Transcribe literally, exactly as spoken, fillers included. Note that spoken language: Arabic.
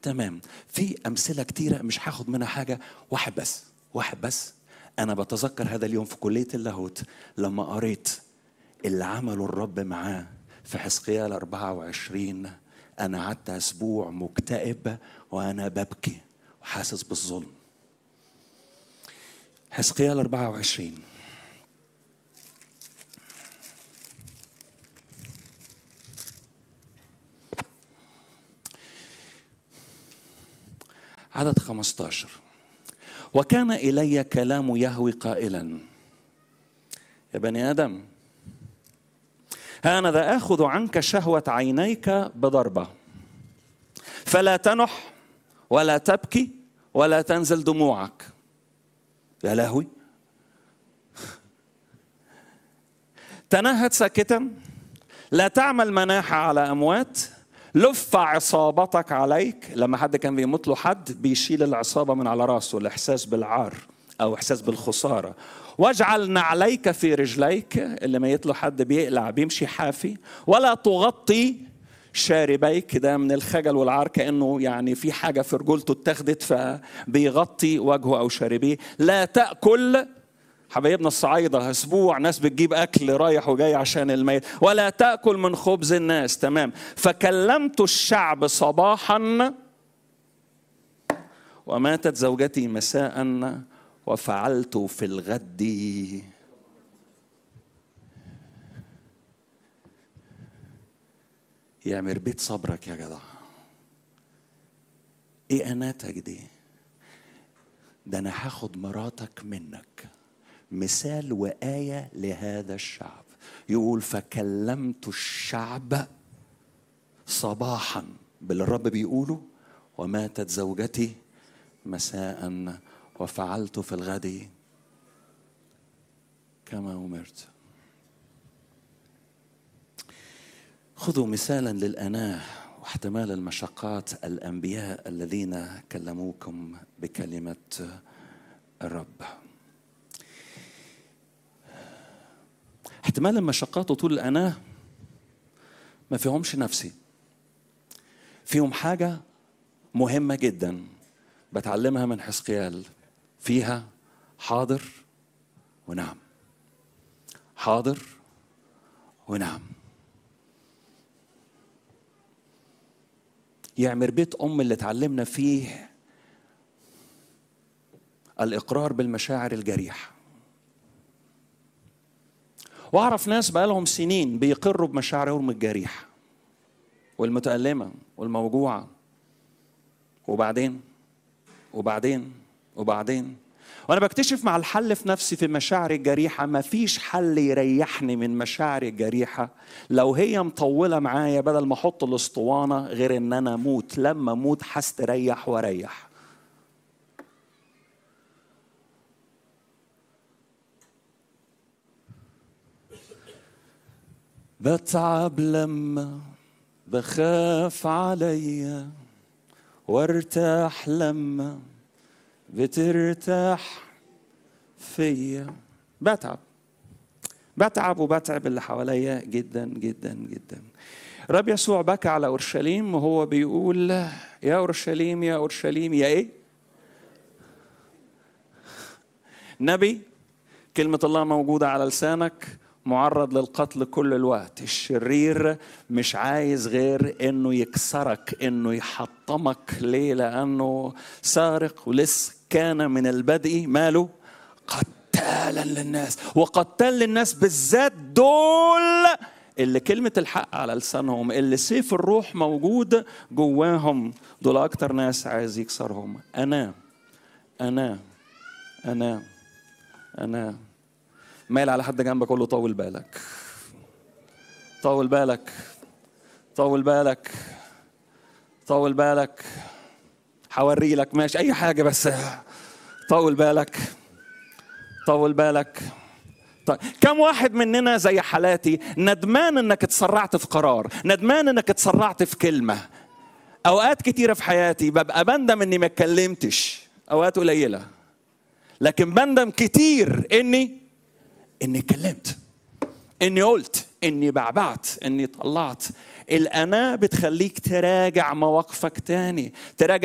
تمام. في أمثلة كتيرة مش هاخد منها حاجة، واحد بس واحد بس. أنا بتذكر هذا اليوم في كلية اللاهوت لما قريت اللي عمله الرب معاه في حزقيال أربعة وعشرين. أنا قعدت أسبوع مكتئب وأنا ببكي وحاسس بالظلم. حزقيال أربعة وعشرين عدد خمسة عشر. وكان إلي كلام يهوه قائلا: يا بني آدم، هانذا آخذ عنك شهوة عينيك بضربة، فلا تنح ولا تبكي ولا تنزل دموعك. يا لهوي. تنهد ساكتا، لا تعمل مناحة على أموات، لف عصابتك عليك. لما حد كان بيموت له حد بيشيل العصابة من على راسه، الإحساس بالعار أو إحساس بالخسارة. واجعل نعليك في رجليك، اللي ما يطلع حد بيقلع بيمشي حافي. ولا تغطي شاربيك، ده من الخجل والعار، كأنه يعني في حاجة في رجولته اتخذت فبيغطي وجهه أو شاربيه. لا تأكل، حبايبنا الصعايدة أسبوع ناس بتجيب أكل رايح وجاي عشان الميت. ولا تأكل من خبز الناس. تمام. فكلمت الشعب صباحا وماتت زوجتي مساء وفعلت في الغد. يعمر بيت صبرك يا جدع. ايه اناتك دي؟ ده انا هاخد مراتك منك. مثال وآية لهذا الشعب. يقول فكلمت الشعب صباحا باللي الرب بيقوله، وماتت زوجتي مساء وفعلت في الغد كما أمرت. خذوا مثالا للأناة واحتمال المشقات الأنبياء الذين كلموكم بكلمة الرب. احتمال المشقات وطول الأناة ما فيهمش نفسي، فيهم حاجة مهمة جدا بتعلمها من حزقيال، فيها حاضر ونعم، حاضر ونعم. يعمر بيت أم اللي تعلمنا فيه الإقرار بالمشاعر الجريحة. وأعرف ناس بقالهم سنين بيقروا بمشاعرهم الجريحة والمتألمة والموجوعة، وبعدين وبعدين وبعدين وأنا بكتشف مع الحل في نفسي في مشاعري الجريحة ما فيش حل يريحني من مشاعري الجريحة لو هي مطولة معايا، بدل ما أحط الاسطوانة، غير إن أنا أموت. لما أموت هستريح وأريح. بتعب لما بخاف عليا، وارتاح لما بترتاح فيا. بتعب بتعب وبتعب اللي حواليا جدا جدا جدا. رب يسوع بكى على أورشليم وهو بيقول يا أورشليم يا أورشليم يا إيه؟ نبي، كلمة الله موجودة على لسانك، معرض للقتل كل الوقت. الشرير مش عايز غير انه يكسرك، انه يحطمك. ليه؟ لانه سارق ولص كان من البدء ماله قتالا للناس. وقتال للناس بالذات دول اللي كلمة الحق على لسانهم، اللي سيف الروح موجود جواهم، دول اكتر ناس عايز يكسرهم. انا انا انا انا مايل على حد جنبك قول له طول بالك، طول بالك، طول بالك، طول بالك. حوري لك ماشي اي حاجه، بس طول بالك، طول بالك. طيب. كم واحد مننا زي حالاتي ندمان انك اتسرعت في قرار، ندمان انك اتسرعت في كلمه. اوقات كتيره في حياتي ببقى بندم اني ما اتكلمتش، اوقات قليله، لكن بندم كتير اني اني كلمت، اني قلت، اني بعبعت، اني طلعت، الأنا بتخليك تراجع مواقفك تاني، تراجع